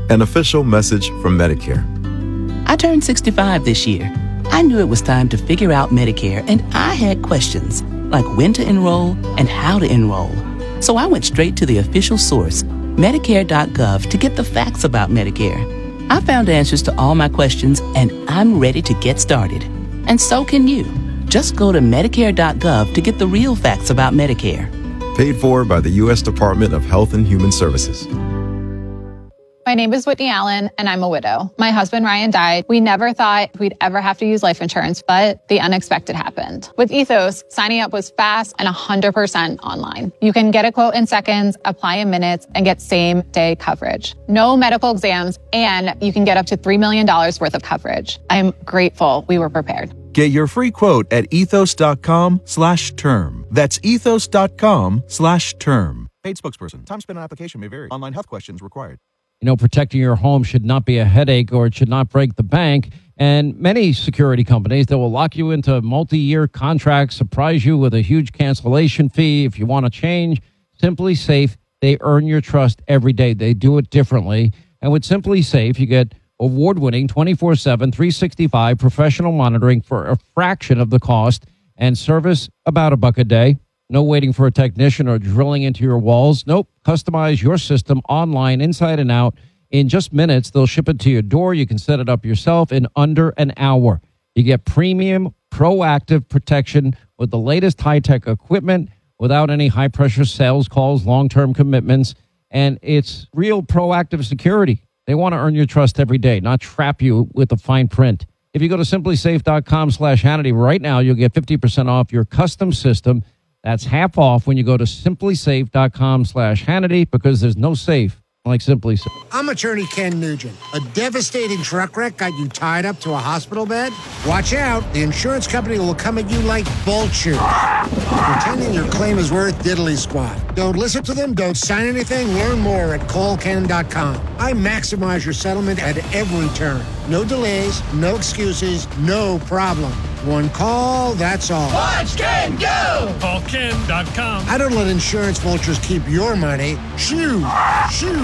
An official message from Medicare. I turned 65 this year. I knew it was time to figure out Medicare, and I had questions, like when to enroll and how to enroll. So I went straight to the official source, Medicare.gov, to get the facts about Medicare. I found answers to all my questions, and I'm ready to get started. And so can you. Just go to Medicare.gov to get the real facts about Medicare. Paid for by the U.S. Department of Health and Human Services. My name is Whitney Allen, and I'm a widow. My husband, Ryan, died. We never thought we'd ever have to use life insurance, but the unexpected happened. With Ethos, signing up was fast and 100% online. You can get a quote in seconds, apply in minutes, and get same-day coverage. No medical exams, and you can get up to $3 million worth of coverage. I'm grateful we were prepared. Get your free quote at ethos.com/term. That's ethos.com/term. Paid spokesperson. Time spent on application may vary. Online health questions required. You know, protecting your home should not be a headache, or it should not break the bank. And many security companies, they will lock you into multi-year contracts, surprise you with a huge cancellation fee. If you want to change, Simply Safe, they earn your trust every day. They do it differently. And with Simply Safe, you get award-winning 24/7, 365 professional monitoring for a fraction of the cost, and service about $1 a day. No waiting for a technician or drilling into your walls. Nope. Customize your system online, inside and out. In just minutes, they'll ship it to your door. You can set it up yourself in under an hour. You get premium, proactive protection with the latest high-tech equipment without any high-pressure sales calls, long-term commitments, and it's real proactive security. They want to earn your trust every day, not trap you with the fine print. If you go to simplysafe.com/Hannity right now, you'll get 50% off your custom system. That's half off when you go to simplysafe.com/Hannity, because there's no safe like Simply Safe. I'm attorney Ken Nugent. A devastating truck wreck got you tied up to a hospital bed? Watch out. The insurance company will come at you like vultures, pretending your claim is worth diddly squat. Don't listen to them. Don't sign anything. Learn more at callken.com. I maximize your settlement at every turn. No delays, no excuses, no problem. One call, that's all. Watch Ken go! Callken.com. I don't let insurance vultures keep your money. Shoo! Shoo!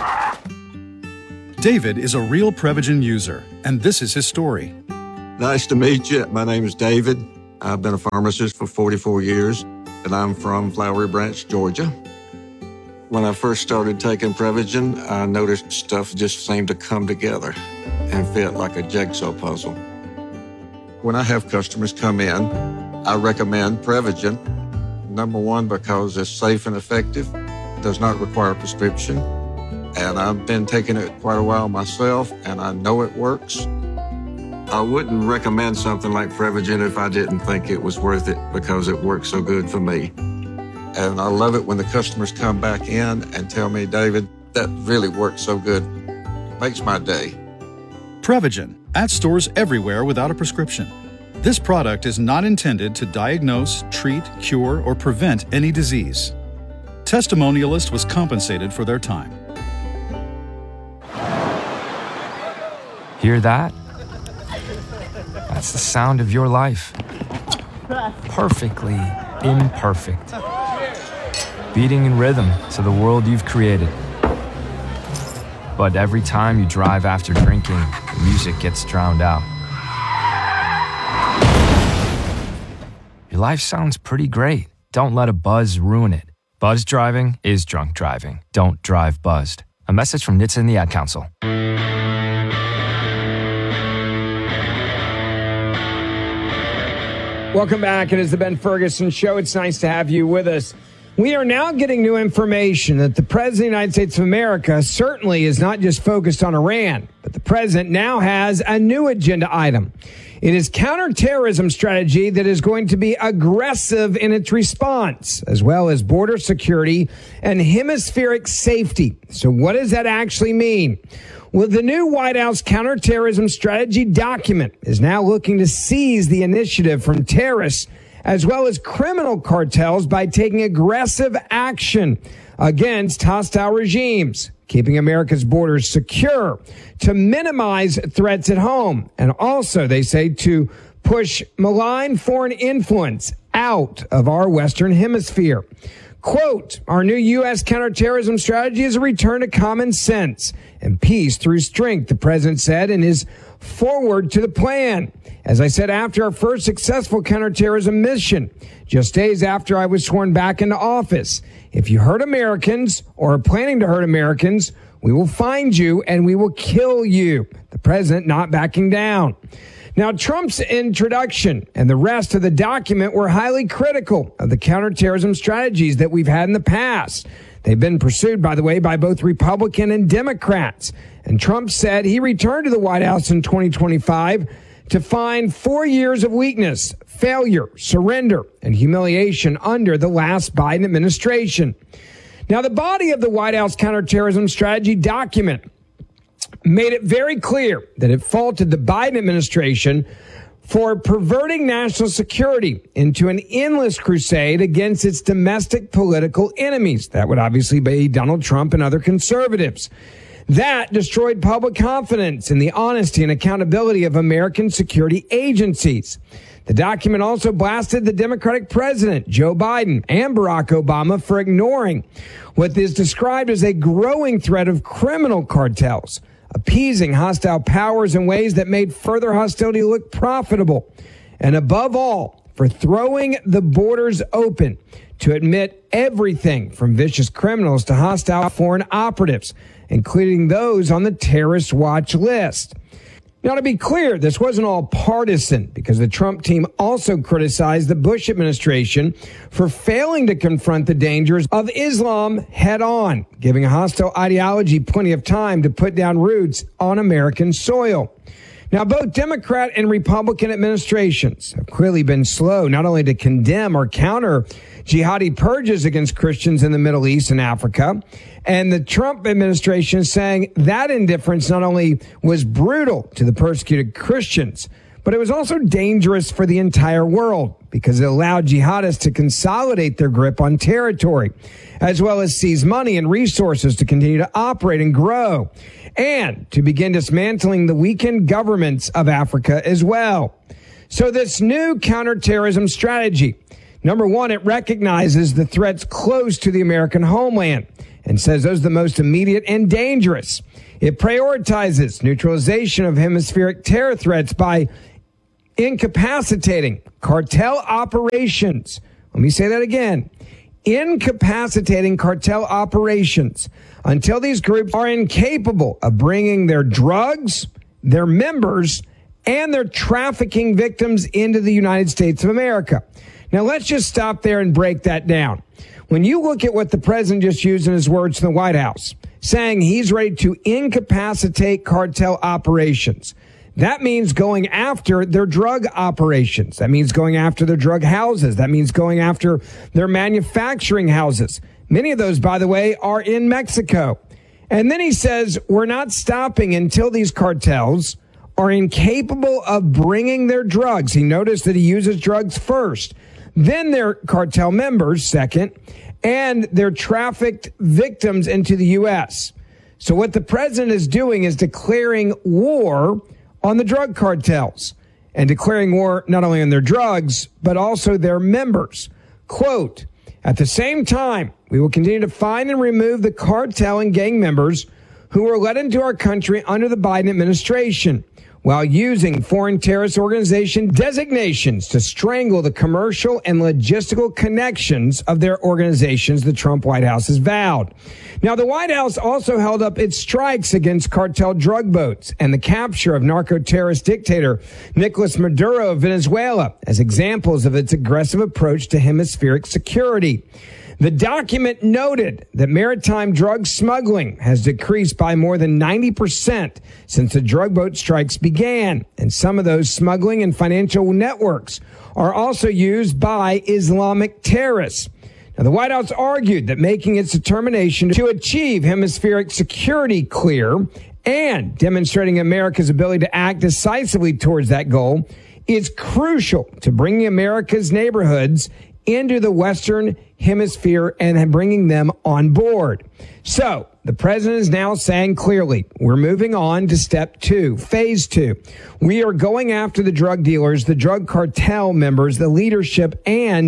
David is a real Prevagen user, and this is his story. Nice to meet you. My name is David. I've been a pharmacist for 44 years, and I'm from Flowery Branch, Georgia. When I first started taking Prevagen, I noticed stuff just seemed to come together and fit like a jigsaw puzzle. When I have customers come in, I recommend Prevagen. Number one, because it's safe and effective, does not require a prescription, and I've been taking it quite a while myself, and I know it works. I wouldn't recommend something like Prevagen if I didn't think it was worth it, because it works so good for me. And I love it when the customers come back in and tell me, David, that really works so good. It makes my day. Prevagen, at stores everywhere without a prescription. This product is not intended to diagnose, treat, cure, or prevent any disease. Testimonialist was compensated for their time. Hear that? That's the sound of your life. Perfectly imperfect. Beating in rhythm to the world you've created. But every time you drive after drinking, the music gets drowned out. Your life sounds pretty great. Don't let a buzz ruin it. Buzz driving is drunk driving. Don't drive buzzed. A message from NHTSA and the Ad Council. Welcome back. It is the Ben Ferguson Show. It's nice to have you with us. We are now getting new information that the President of the United States of America certainly is not just focused on Iran, but the President now has a new agenda item. It is counterterrorism strategy that is going to be aggressive in its response, as well as border security and hemispheric safety. So what does that actually mean? Well, the new White House counterterrorism strategy document is now looking to seize the initiative from terrorists as well as criminal cartels by taking aggressive action against hostile regimes, keeping America's borders secure, to minimize threats at home, and also, they say, to push malign foreign influence out of our Western Hemisphere. Quote, our new U.S. counterterrorism strategy is a return to common sense and peace through strength, the president said in his forward to the plan. As I said, after our first successful counterterrorism mission, just days after I was sworn back into office, if you hurt Americans or are planning to hurt Americans, we will find you and we will kill you. The president not backing down. Now, Trump's introduction and the rest of the document were highly critical of the counterterrorism strategies that we've had in the past. They've been pursued, by the way, by both Republican and Democrats. And Trump said he returned to the White House in 2025 to find 4 years of weakness, failure, surrender, and humiliation under the last Biden administration. Now, the body of the White House counterterrorism strategy document made it very clear that it faulted the Biden administration for perverting national security into an endless crusade against its domestic political enemies. That would obviously be Donald Trump and other conservatives. That destroyed public confidence in the honesty and accountability of American security agencies. The document also blasted the Democratic president, Joe Biden, and Barack Obama for ignoring what is described as a growing threat of criminal cartels, appeasing hostile powers in ways that made further hostility look profitable, and above all, for throwing the borders open to admit everything from vicious criminals to hostile foreign operatives, including those on the terrorist watch list. Now, to be clear, this wasn't all partisan, because the Trump team also criticized the Bush administration for failing to confront the dangers of Islam head on, giving a hostile ideology plenty of time to put down roots on American soil. Now, both Democrat and Republican administrations have clearly been slow not only to condemn or counter jihadi purges against Christians in the Middle East and Africa, and the Trump administration is saying that indifference not only was brutal to the persecuted Christians, but it was also dangerous for the entire world because it allowed jihadists to consolidate their grip on territory, as well as seize money and resources to continue to operate and grow, and to begin dismantling the weakened governments of Africa as well. So this new counterterrorism strategy, number one, it recognizes the threats close to the American homeland and says those are the most immediate and dangerous. It prioritizes neutralization of hemispheric terror threats by incapacitating cartel operations. Let me say that again. Incapacitating cartel operations until these groups are incapable of bringing their drugs, their members, and their trafficking victims into the United States of America. Now, let's just stop there and break that down. When you look at what the president just used in his words in the White House, saying he's ready to incapacitate cartel operations, that means going after their drug operations. That means going after their drug houses. That means going after their manufacturing houses. Many of those, by the way, are in Mexico. And then he says, we're not stopping until these cartels are incapable of bringing their drugs. He noticed that he uses drugs first, then their cartel members second, and their trafficked victims into the U.S. So what the president is doing is declaring war on the drug cartels and declaring war not only on their drugs, but also their members. Quote, at the same time, we will continue to find and remove the cartel and gang members who were let into our country under the Biden administration, while using foreign terrorist organization designations to strangle the commercial and logistical connections of their organizations, the Trump White House has vowed. Now, the White House also held up its strikes against cartel drug boats and the capture of narco-terrorist dictator Nicolas Maduro of Venezuela as examples of its aggressive approach to hemispheric security. The document noted that maritime drug smuggling has decreased by more than 90% since the drug boat strikes began. And some of those smuggling and financial networks are also used by Islamic terrorists. Now, the White House argued that making its determination to achieve hemispheric security clear and demonstrating America's ability to act decisively towards that goal is crucial to bringing America's neighborhoods into the Western Hemisphere and bringing them on board. So the president is now saying clearly, we're moving on to step 2, phase 2. We are going after the drug dealers, the drug cartel members, the leadership, and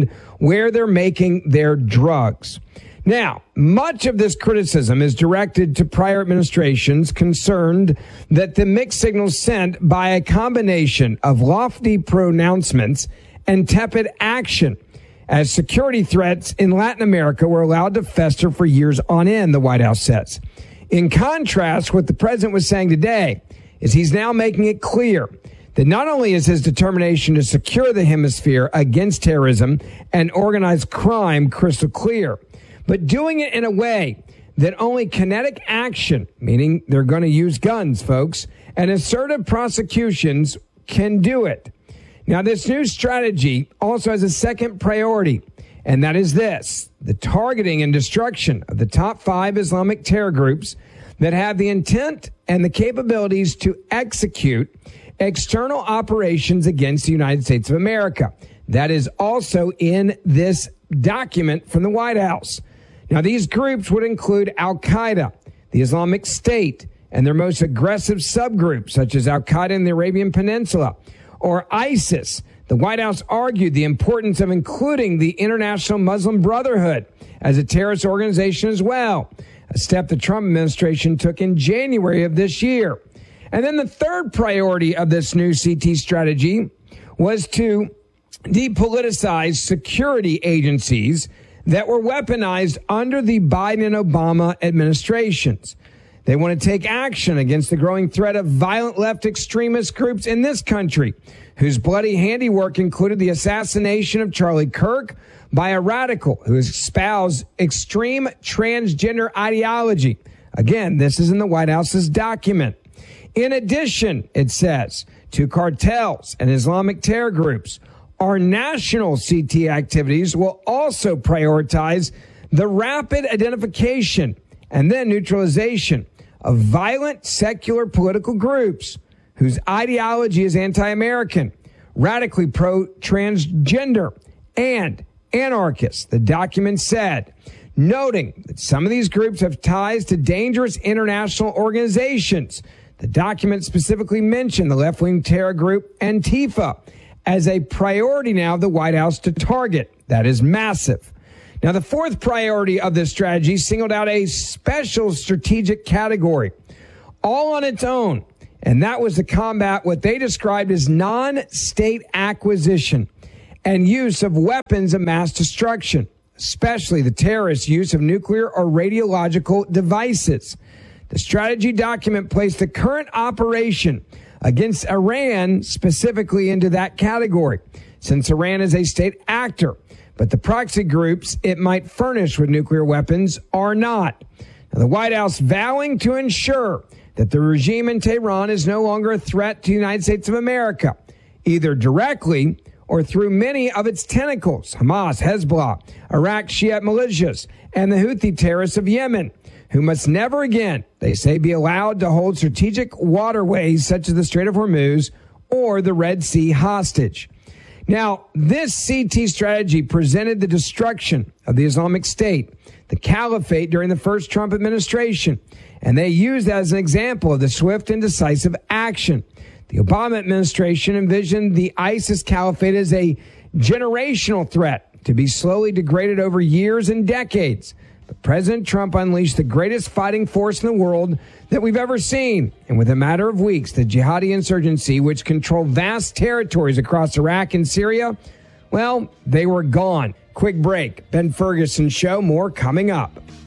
where they're making their drugs. Now, much of this criticism is directed to prior administrations concerned that the mixed signals sent by a combination of lofty pronouncements and tepid action as security threats in Latin America were allowed to fester for years on end, the White House says. In contrast, what the president was saying today is he's now making it clear that not only is his determination to secure the hemisphere against terrorism and organized crime crystal clear, but doing it in a way that only kinetic action, meaning they're going to use guns, folks, and assertive prosecutions can do it. Now, this new strategy also has a second priority, and that is this: the targeting and destruction of the top 5 Islamic terror groups that have the intent and the capabilities to execute external operations against the United States of America. That is also in this document from the White House. Now, these groups would include Al-Qaeda, the Islamic State, and their most aggressive subgroups, such as Al-Qaeda in the Arabian Peninsula, or ISIS. The White House argued the importance of including the International Muslim Brotherhood as a terrorist organization as well, a step the Trump administration took in January of this year. And then the third priority of this new CT strategy was to depoliticize security agencies that were weaponized under the Biden and Obama administrations. They want to take action against the growing threat of violent left extremist groups in this country, whose bloody handiwork included the assassination of Charlie Kirk by a radical who espoused extreme transgender ideology. Again, this is in the White House's document. In addition, it says, to cartels and Islamic terror groups, our national CT activities will also prioritize the rapid identification and then neutralization of violent secular political groups whose ideology is anti-American, radically pro-transgender, and anarchists, the document said, noting that some of these groups have ties to dangerous international organizations. The document specifically mentioned the left-wing terror group Antifa as a priority now of the White House to target. That is massive. Now, the fourth priority of this strategy singled out a special strategic category, all on its own, and that was to combat what they described as non-state acquisition and use of weapons of mass destruction, especially the terrorist use of nuclear or radiological devices. The strategy document placed the current operation against Iran specifically into that category, since Iran is a state actor, but the proxy groups it might furnish with nuclear weapons are not. Now, the White House vowing to ensure that the regime in Tehran is no longer a threat to the United States of America, either directly or through many of its tentacles, Hamas, Hezbollah, Iraq Shiite militias, and the Houthi terrorists of Yemen, who must never again, they say, be allowed to hold strategic waterways such as the Strait of Hormuz or the Red Sea hostage. Now, this CT strategy presented the destruction of the Islamic State, the caliphate during the first Trump administration, and they used that as an example of the swift and decisive action. The Obama administration envisioned the ISIS caliphate as a generational threat to be slowly degraded over years and decades. President Trump unleashed the greatest fighting force in the world that we've ever seen. And within a matter of weeks, the jihadi insurgency, which controlled vast territories across Iraq and Syria, well, they were gone. Quick break. Ben Ferguson Show. More coming up.